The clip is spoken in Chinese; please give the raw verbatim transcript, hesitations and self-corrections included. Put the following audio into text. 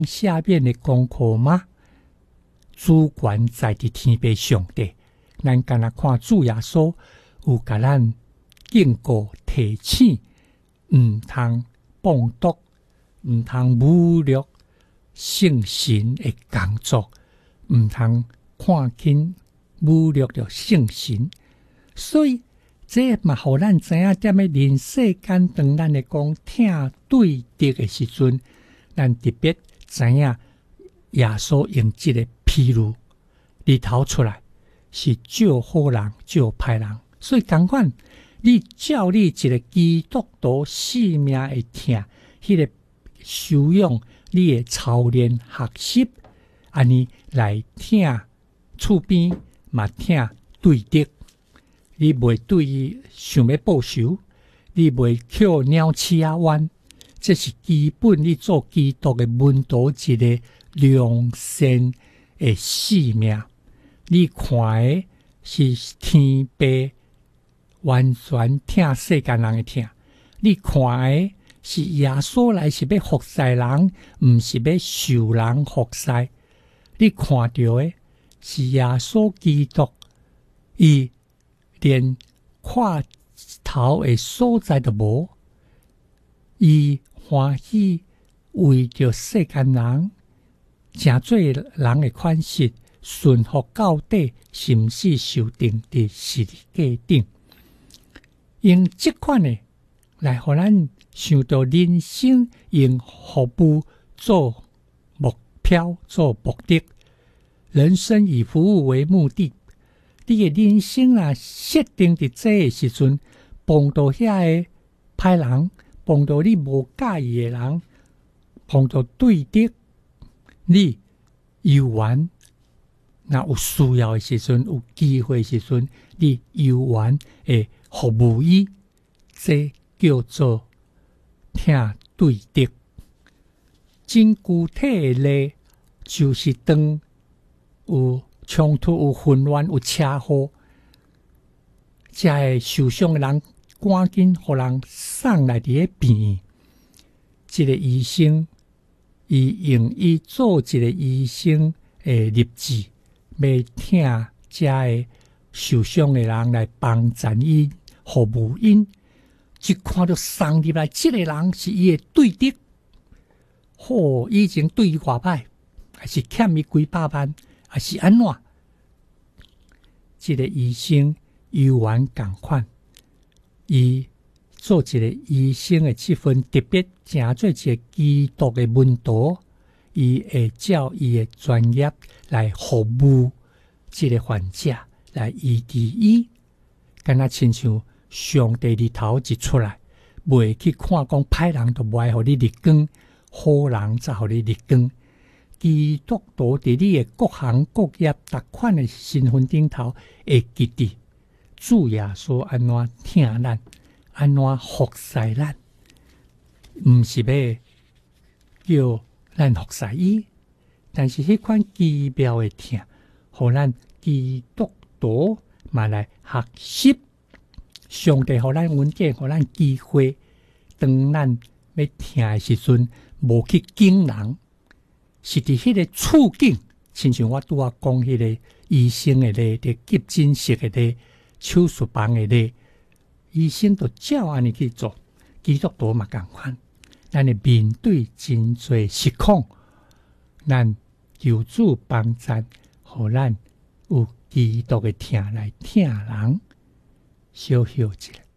下面的功课吗？主管在伫天父上帝，咱敢若看主耶稣有甲咱警告提醒，毋通放毒，毋通侮辱圣神的工作，毋通看轻侮辱着圣神。所以这嘛，互咱知影，踮咧人世间，当咱咧讲听对敌的时阵，咱特别知影耶稣用即个譬如日头出来，是照好人照歹人。所以同款，你照你一个基督徒性命的听，迄、那个修养，你的操练学习，安尼来听厝边嘛听对敌。你袂对伊想要报仇，你袂扣鸟鼠仔弯，这是基本你做基督的门徒一个良善的使命。你看的是天父完全听世间人的听，你看的是耶稣来是要服侍人，毋是要受人服侍。你看到的是耶稣基督，伊连看头的所在都无，伊欢喜为着世间人，诚做人的款式，顺服到底，甚至受定伫十字架顶。用这款的来互咱想到人生，用服务做目标，做目的。人生以服务为目的。你的人生啊，设定伫这个时阵，碰到遐个歹人，碰到你无介意的人，碰到对敌，你游玩，若有需要的时阵，有机会的时阵，你游玩会服务伊，这叫做听对敌。真具体的例，就是当有冲突、有混乱、有车祸，才会受伤的人赶紧互人送来伫个病院。一个医生，伊用伊做一个医生的日志，要听这个受伤的人来帮助因、服务因。一看到送入来，这个人是伊的对敌，吼、哦，以前对伊偌歹，还是欠伊几百万。还是安怎？这个医生游玩同款，伊做一个医生的这份特别，成做一个基督的门徒，伊会照伊的专业来服务这个患者，来医治伊。敢若亲像上帝日头一出来，袂去看讲歹人就袂互你日光，好人才互你日光。基督徒伫你的各行各业、逐款的身份顶头，会记得主耶稣安怎听咱，安怎服侍咱，毋是要叫咱服侍伊，但是迄款奇妙的听，互咱基督徒嘛来学习。上帝互咱恩典，互咱机会，当咱要听的时阵，无去惊人。是伫迄个处境，亲像我拄仔讲迄个医生的咧，伫急诊室的咧，手术房的咧，医生就照安尼去做，基督徒嘛共款。咱会面对真侪实况，咱求主帮助，互咱有基督的听来听人，小休一下。